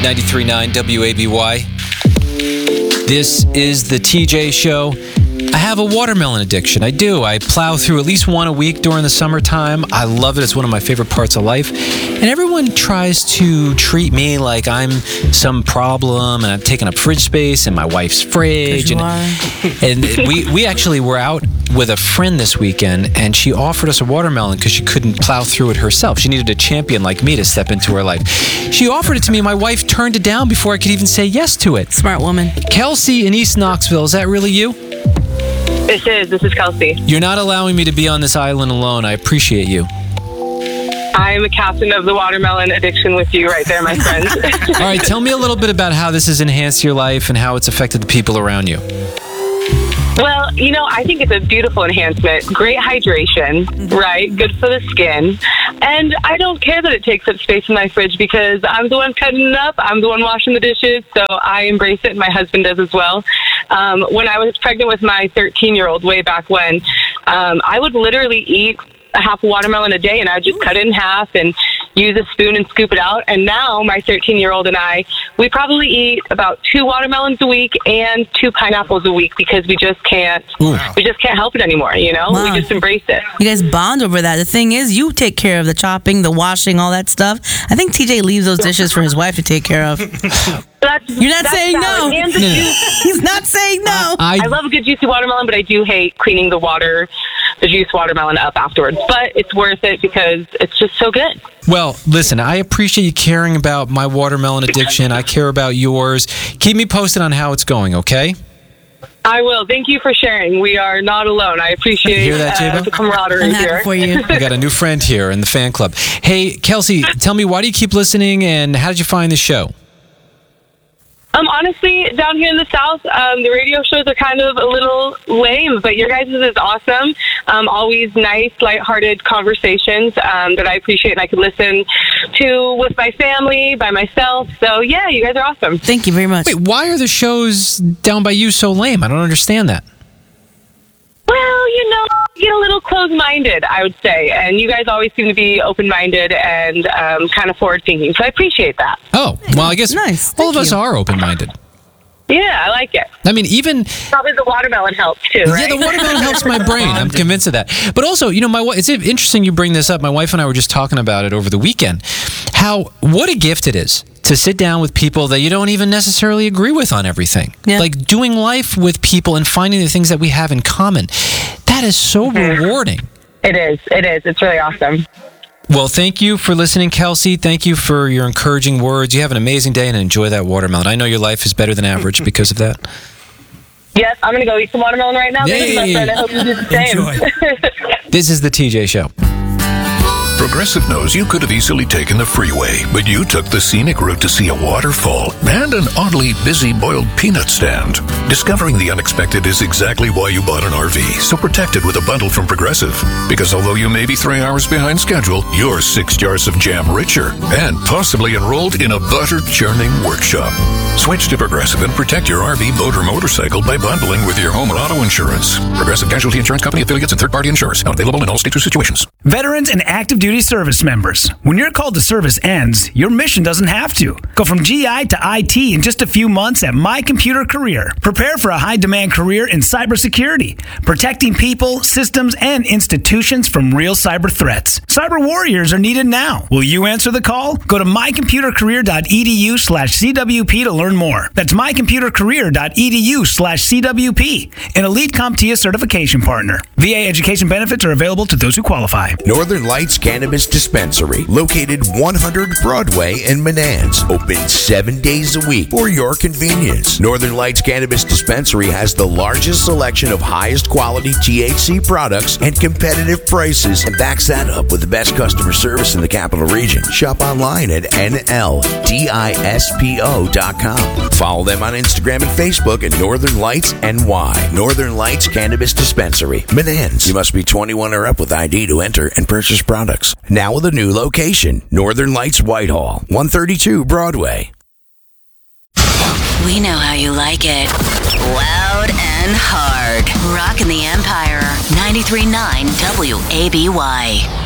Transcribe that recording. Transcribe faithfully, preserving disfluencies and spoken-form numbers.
ninety-three point nine W A B Y. This is the T J Show. I have a watermelon addiction. I do. I plow through at least one a week during the summertime. I love it. It's one of my favorite parts of life. And everyone tries to treat me like I'm some problem and I'm taking up fridge space in my wife's fridge. You And, are. and we, we actually were out with a friend this weekend, and she offered us a watermelon because she couldn't plow through it herself. She needed a champion like me to step into her life. She offered it to me. My wife turned it down before I could even say yes to it. Smart woman. Kelsey in East Knoxville, is that really you? This is. This is Kelsey. You're not allowing me to be on this island alone. I appreciate you. I'm a captain of the watermelon addiction with you right there, my friend. All right, tell me a little bit about how this has enhanced your life and how it's affected the people around you. Well, you know, I think it's a beautiful enhancement. Great hydration, right? Good for the skin. And I don't care that it takes up space in my fridge because I'm the one cutting it up. I'm the one washing the dishes. So I embrace it, and my husband does as well. Um, when I was pregnant with my thirteen-year-old way back when, um, I would literally eat a half a watermelon a day, and I would just cut it in half and use a spoon and scoop it out. And now my thirteen-year-old and I, we probably eat about two watermelons a week and two pineapples a week because we just can't, Ooh. we just can't help it anymore. You know, Wow. we just embrace it. You guys bond over that. The thing is, you take care of the chopping, the washing, all that stuff. I think T J leaves those dishes for his wife to take care of. That's, You're not that's saying valid. no. And the juice. He's not saying no. I, I love a good juicy watermelon, but I do hate cleaning the water, the juice watermelon up afterwards. But it's worth it because it's just so good. well, listen, I appreciate you caring about my watermelon addiction. I care about yours. Keep me posted on how it's going, okay? I will. Thank you for sharing. We are not alone. I appreciate You hear that, uh, J-Bo? the camaraderie I'm happy here. for you. I got a new friend here in the fan club. Hey, Kelsey, tell me, why do you keep listening, and how did you find the show? Um, honestly, down here in the South, um, the radio shows are kind of a little lame, but your guys' is awesome. Um, always nice, lighthearted conversations um, that I appreciate and I could listen to with my family, by myself. So, yeah, you guys are awesome. Thank you very much. Wait, why are the shows down by you so lame? I don't understand that. Well, you know, you get a little closed-minded, I would say, and you guys always seem to be open-minded and um, kind of forward-thinking, so I appreciate that. Oh, well, I guess Nice. all of Thank us you. are open-minded. Yeah, I like it. I mean, even... Probably the watermelon helps, too, right? Yeah, the watermelon helps my brain. I'm convinced of that. But also, you know, my wi- it's interesting you bring this up. My wife and I were just talking about it over the weekend. How, what a gift it is to sit down with people that you don't even necessarily agree with on everything. Yeah. Like doing life with people and finding the things that we have in common. That is so rewarding. It is. It is. It's really awesome. Well, thank you for listening, Kelsey. Thank you for your encouraging words. You have an amazing day and enjoy that watermelon. I know your life is better than average because of that. Yes, I'm going to go eat some watermelon right now. Thank you, my Yay. friend. I hope you do the same. This is the T J Show. Progressive knows you could have easily taken the freeway, but you took the scenic route to see a waterfall and an oddly busy boiled peanut stand. Discovering the unexpected is exactly why you bought an R V, so protect it with a bundle from Progressive. Because although you may be three hours behind schedule, you're six jars of jam richer and possibly enrolled in a butter-churning workshop. Switch to Progressive and protect your R V, boat, or motorcycle by bundling with your home or auto insurance. Progressive Casualty Insurance Company affiliates and third-party insurers. Not available in all states or situations. Veterans and active duty service members. When your call to service ends, your mission doesn't have to. Go from G I to I T in just a few months at My Computer Career. Prepare for a high-demand career in cybersecurity, protecting people, systems, and institutions from real cyber threats. Cyber warriors are needed now. Will you answer the call? Go to mycomputercareer.edu slash CWP to learn more. That's mycomputercareer.edu slash CWP, an elite CompTIA certification partner. V A education benefits are available to those who qualify. Northern Lights Cannabis Dispensary, located one hundred Broadway in Menands, open seven days a week for your convenience. Northern Lights Cannabis Dispensary has the largest selection of highest quality T H C products and competitive prices, and backs that up with the best customer service in the capital region. Shop online at N L dispo dot com. Follow them on Instagram and Facebook at Northern Lights N Y. Northern Lights Cannabis Dispensary, Menands. You must be twenty-one or up with I D to enter and purchase products. Now with a new location, Northern Lights Whitehall, one thirty-two Broadway. We know how you like it. Loud and hard. Rockin' the Empire. ninety-three point nine W A B Y.